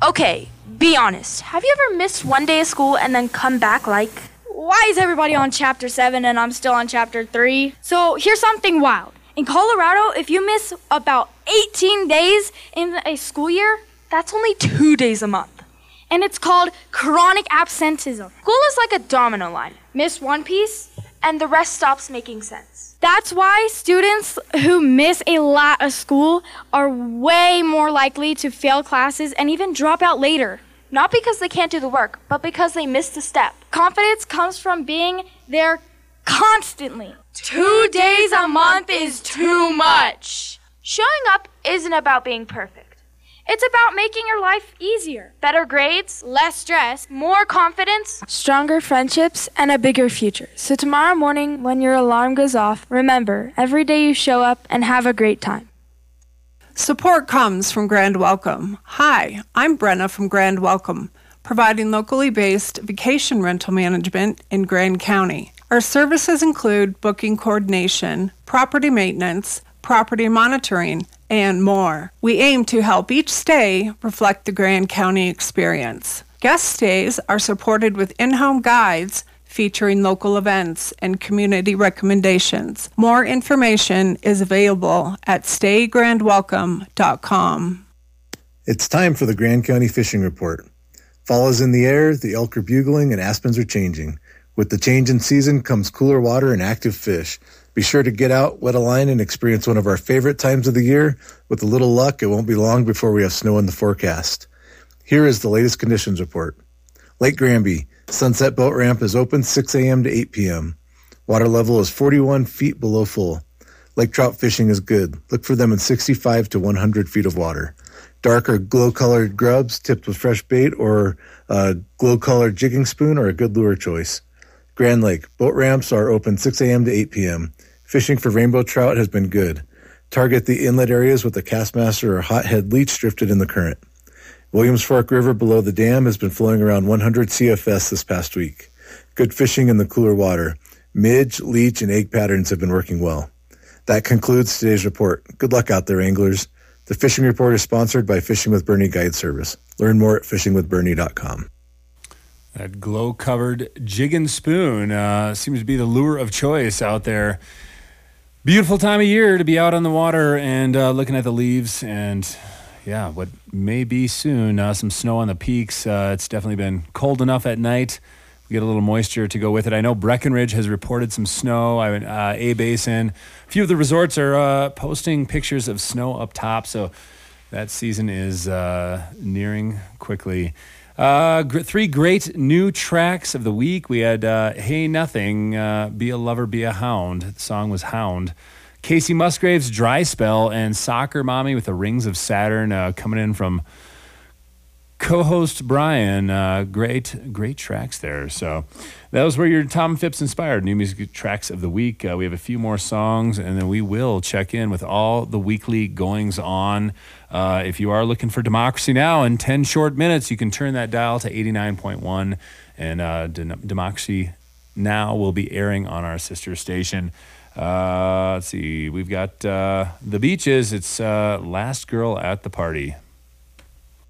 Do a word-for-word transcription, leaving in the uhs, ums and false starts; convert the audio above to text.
Okay, be honest. Have you ever missed one day of school and then come back like... Why is everybody on chapter seven and I'm still on chapter three? So here's something wild. In Colorado, if you miss about eighteen days in a school year, That's only two days a month. And it's called chronic absenteeism. School is like a domino line. Miss one piece, and the rest stops making sense. That's why students who miss a lot of school are way more likely to fail classes and even drop out later. Not because they can't do the work, but because they missed a step. Confidence comes from being there constantly. Two days a month is too much. Showing up isn't about being perfect. It's about making your life easier. Better grades, less stress, more confidence, stronger friendships, and a bigger future. So tomorrow morning, when your alarm goes off, remember, every day you show up and have a great time. Support comes from Grand Welcome. Hi, I'm Brenna from Grand Welcome, providing locally based vacation rental management in Grand County. Our services include booking coordination, property maintenance, property monitoring, and more. We aim to help each stay reflect the Grand County experience. Guest stays are supported with in-home guides featuring local events and community recommendations. More information is available at stay grand welcome dot com. It's time for the Grand County Fishing Report. Fall is in the air, the elk are bugling, and aspens are changing. With the change in season comes cooler water and active fish. Be sure to get out, wet a line, and experience one of our favorite times of the year. With a little luck, it won't be long before we have snow in the forecast. Here is the latest conditions report. Lake Granby, Sunset Boat Ramp is open six a.m. to eight p.m. Water level is forty-one feet below full. Lake trout fishing is good. Look for them in sixty-five to one hundred feet of water. Dark or glow-colored grubs tipped with fresh bait or a glow-colored jigging spoon are a good lure choice. Grand Lake, boat ramps are open six a.m. to eight p.m. Fishing for rainbow trout has been good. Target the inlet areas with a Castmaster or hothead leech drifted in the current. Williams Fork River below the dam has been flowing around one hundred C F S this past week. Good fishing in the cooler water. Midge, leech, and egg patterns have been working well. That concludes today's report. Good luck out there, anglers. The Fishing Report is sponsored by Fishing with Bernie Guide Service. Learn more at fishing with bernie dot com. That glow-covered jig and spoon uh, seems to be the lure of choice out there. Beautiful time of year to be out on the water and uh, looking at the leaves and, yeah, what may be soon, uh, some snow on the peaks. Uh, it's definitely been cold enough at night. We get a little moisture to go with it. I know Breckenridge has reported some snow. I uh, A-Basin. A few of the resorts are uh, posting pictures of snow up top, so that season is uh, nearing quickly. Uh, gr- three great new tracks of the week. We had uh, Hey Nothing, uh, Be a Lover, Be a Hound. The song was Hound. Casey Musgraves, Dry Spell, and Soccer Mommy with the Rings of Saturn uh, coming in from co-host Brian. Uh, great, great tracks there. So that was where your Tom Phipps inspired new music tracks of the week. Uh, we have a few more songs, and then we will check in with all the weekly goings on. Uh, if you are looking for Democracy Now! In ten short minutes, you can turn that dial to eighty-nine point one, and uh, De- Democracy Now! Will be airing on our sister station. Uh, let's see, we've got uh, The Beaches. It's uh, Last Girl at the Party.